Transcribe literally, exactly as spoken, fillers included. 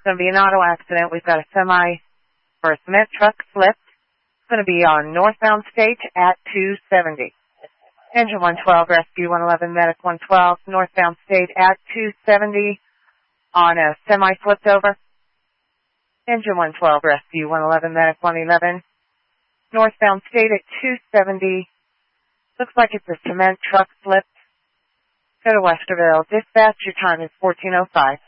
going to be an auto accident. We've got a semi or a cement truck slipped. It's going to be on northbound state at two seventy. Engine one twelve, Rescue one eleven, Medic one twelve, northbound state at two seventy on a semi flipped over. Engine one twelve, Rescue one eleven, Medic one eleven, northbound state at two seventy. Looks like it's a cement truck slipped. Go to Westerville. Dispatch, your time is fourteen oh five.